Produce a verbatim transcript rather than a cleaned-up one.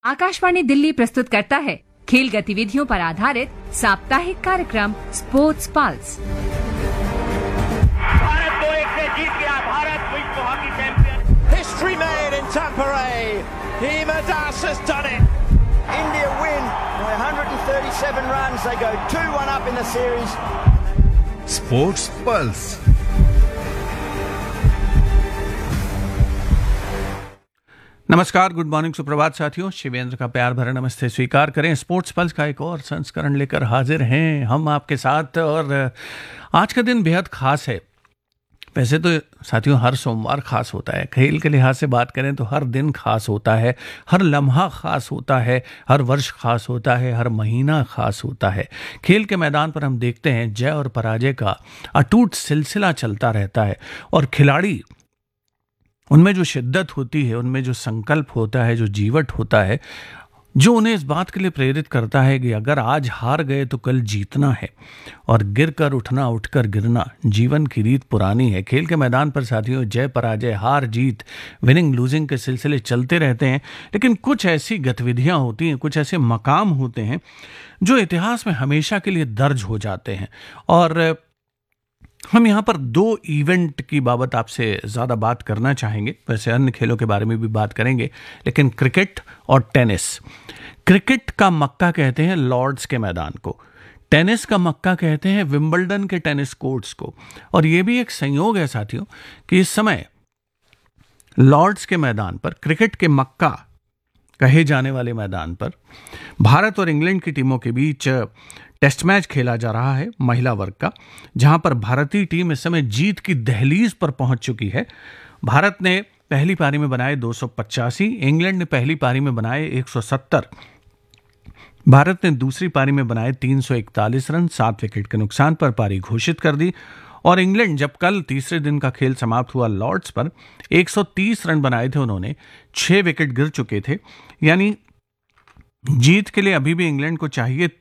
आकाशवाणी दिल्ली प्रस्तुत करता है खेल गतिविधियों पर आधारित साप्ताहिक कार्यक्रम स्पोर्ट्स पल्स। भारत दो एक से जीत गया। भारत विश्व hockey champion. History made in Tampere. Hima Das has done it. India win by one hundred thirty-seven runs. They go two one up in the series. Sports Pulse. नमस्कार, गुड मॉर्निंग, सुप्रभात साथियों। शिवेंद्र का प्यार भरा नमस्ते स्वीकार करें। स्पोर्ट्स पल्स का एक और संस्करण लेकर हाजिर हैं हम आपके साथ। और आज का दिन बेहद खास है। वैसे तो साथियों हर सोमवार खास होता है, खेल के लिहाज से बात करें तो हर दिन खास होता है, हर लम्हा खास होता है, हर वर्ष खास होता है, हर महीना खास होता है। खेल के मैदान पर हम देखते हैं जय और पराजय का अटूट सिलसिला चलता रहता है और खिलाड़ी उनमें जो शिद्दत होती है, उनमें जो संकल्प होता है, जो जीवट होता है, जो उन्हें इस बात के लिए प्रेरित करता है कि अगर आज हार गए तो कल जीतना है और गिर कर उठना, उठकर गिरना जीवन की रीत पुरानी है। खेल के मैदान पर साथियों जय पराजय, हार जीत, विनिंग लूजिंग के सिलसिले चलते रहते हैं, लेकिन कुछ ऐसी गतिविधियां होती हैं, कुछ ऐसे मकाम होते हैं जो इतिहास में हमेशा के लिए दर्ज हो जाते हैं। और हम यहाँ पर दो इवेंट की बाबत आपसे ज़्यादा बात करना चाहेंगे। वैसे अन्य खेलों के बारे में भी बात करेंगे, लेकिन क्रिकेट और टेनिस। क्रिकेट का मक्का कहते हैं लॉर्ड्स के मैदान को, टेनिस का मक्का कहते हैं विंबलडन के टेनिस कोर्ट्स को। और ये भी एक संयोग है साथियों कि इस समय लॉर्ड्स के मैदान पर, क्रिकेट के मक्का कहे जाने वाले मैदान पर, भारत और इंग्लैंड की टीमों के बीच टेस्ट मैच खेला जा रहा है महिला वर्ग का, जहां पर भारतीय टीम इस समय जीत की दहलीज पर पहुंच चुकी है। भारत ने पहली पारी में बनाए दो सौ पचासी, इंग्लैंड ने पहली पारी में बनाए एक सौ सत्तर। भारत ने दूसरी पारी में बनाए तीन सौ इकतालीस रन, सात विकेट के नुकसान पर पारी घोषित कर दी। और इंग्लैंड जब कल तीसरे दिन का खेल समाप्त हुआ लॉर्ड्स पर, एक सौ तीस रन बनाए थे उन्होंने, छह विकेट गिर चुके थे। यानी जीत के लिए अभी भी इंग्लैंड को चाहिए